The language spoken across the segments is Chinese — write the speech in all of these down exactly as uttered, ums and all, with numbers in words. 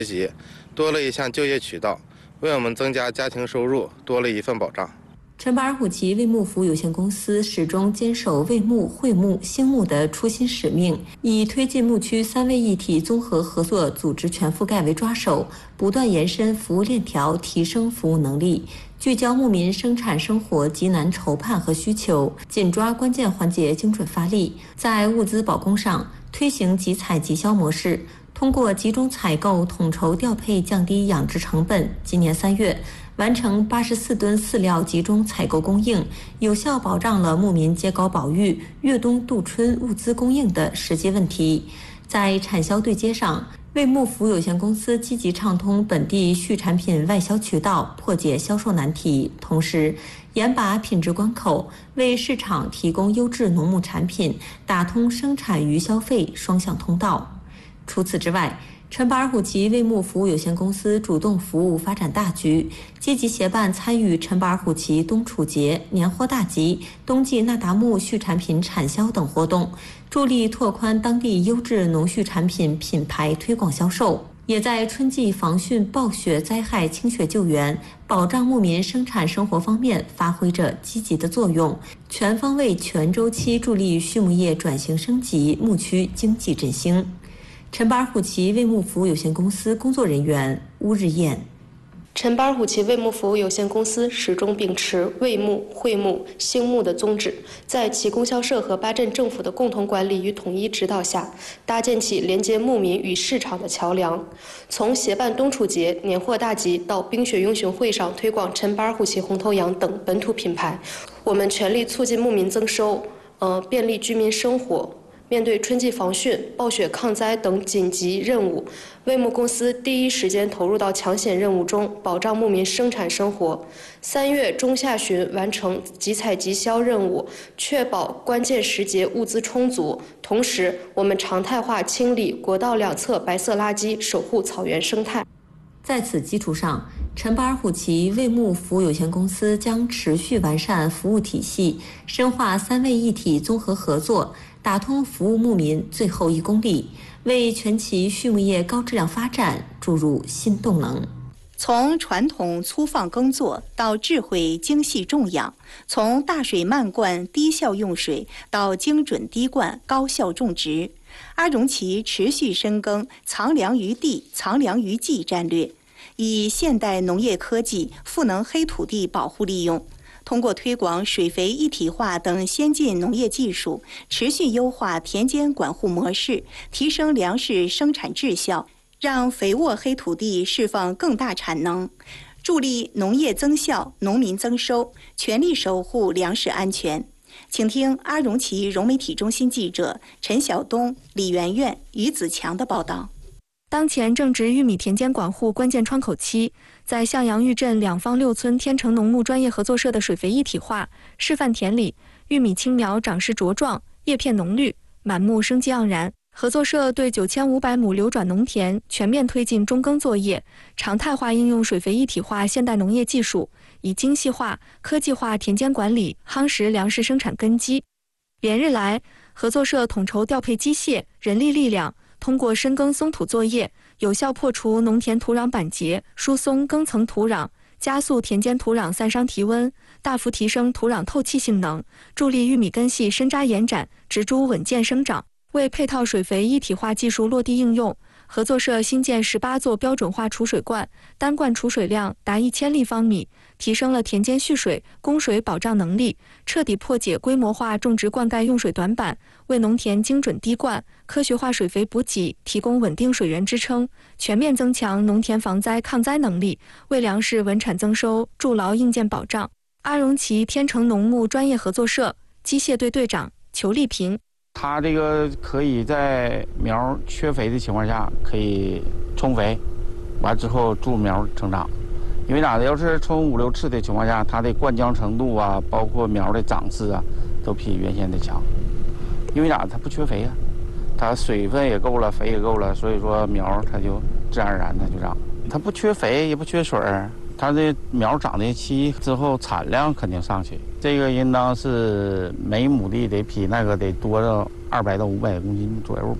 习，多了一项就业渠道，为我们增加家庭收入多了一份保障。 陈巴尔虎旗卫牧服务有限公司始终坚守卫牧、会牧、兴牧的初心使命，以推进牧区三位一体综合合作组织全覆盖为抓手，不断延伸服务链条，提升服务能力，聚焦牧民生产生活急难筹盼和需求，紧抓关键环节，精准发力。在物资保供上，推行即采即销模式，通过集中采购、统筹调配，降低养殖成本。今年三月，完成八十四吨饲料集中采购供应，有效保障了牧民揭高保育、越冬度春物资供应的实际问题。在产销对接上，卫牧服务有限公司积极畅通本地畜产品外销渠道，破解销售难题，同时严把品质关口，为市场提供优质农牧产品，打通生产与消费双向通道。除此之外，陈巴尔虎旗卫牧服务有限公司主动服务发展大局，积极协办参与陈巴尔虎旗冬储节、年货大集、冬季那达慕畜产品产销等活动，助力拓宽当地优质农畜产品品牌推广销售，也在春季防汛暴雪灾害清雪救援、保障牧民生产生活方面发挥着积极的作用，全方位全周期助力畜牧业转型升级、牧区经济振兴。陈巴尔虎旗卫牧服务有限公司工作人员乌日燕。 陈巴尔虎旗卫牧服务有限公司始终秉持卫牧、会牧、兴牧的宗旨，在其供销社和巴镇政府的共同管理与统一指导下，搭建起连接牧民与市场的桥梁。从协办冬储节、年货大集到冰雪英雄会上推广陈巴尔虎旗红头羊等本土品牌，我们全力促进牧民增收，呃，便利居民生活。面对春季防汛、暴雪抗灾等紧急任务，卫牧公司第一时间投入到抢险任务中，保障牧民生产生活。三月中下旬完成即采即销任务，确保关键时节物资充足。同时，我们常态化清理国道两侧白色垃圾，守护草原生态。 在此基础上，陈巴尔虎旗卫牧服务有限公司将持续完善服务体系，深化三位一体综合合作，打通服务牧民最后一公里，为全旗畜牧业高质量发展注入新动能。 从传统粗放耕作到智慧精细种养，从大水漫灌低效用水到精准滴灌高效种植，阿荣旗持续深耕藏粮于地、藏粮于技战略，以现代农业科技赋能黑土地保护利用，通过推广水肥一体化等先进农业技术，持续优化田间管护模式，提升粮食生产质效，让肥沃黑土地释放更大产能，助力农业增效、农民增收，全力守护粮食安全。请听阿荣旗融媒体中心记者陈晓东、李媛媛、于子强的报道。 当前正值玉米田间管护关键窗口期，在向阳峪镇两方六村天成农牧专业合作社的水肥一体化示范田里，玉米青苗长势茁壮，叶片浓绿，满目生机盎然。合作社对九千五百亩流转农田全面推进中耕作业，常态化应用水肥一体化现代农业技术，以精细化、科技化田间管理夯实粮食生产根基。连日来，合作社统筹调配机械、人力力量，通过深耕松土作业，有效破除农田土壤板结，疏松耕层土壤，加速田间土壤散伤提温，大幅提升土壤透气性能，助力玉米根系深扎延展，植株稳健生长。为配套水肥一体化技术落地应用，合作社新建十八座标准化储水罐，单罐储水量达一千立方米，提升了田间蓄水、供水保障能力，彻底破解规模化种植灌溉用水短板，为农田精准滴灌、科学化水肥补给提供稳定水源支撑，全面增强农田防灾抗灾能力，为粮食稳产增收筑牢硬件保障。阿荣旗天成农牧专业合作社机械队队长裘丽萍。 它这个可以在苗缺肥的情况下可以充肥，完之后助苗成长。因为咋的，要是充五六次的情况下，它的灌浆程度啊，包括苗的长势啊，都比原先的强。因为咋，它不缺肥啊，它水分也够了，肥也够了，所以说苗它就自然而然的就长。它不缺肥，也不缺水儿。它这苗长的期之后，产量肯定上去。这个应当是每亩地得比那个得多了二百到五百公斤左右吧。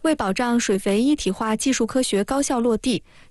为保障水肥一体化技术科学高效落地，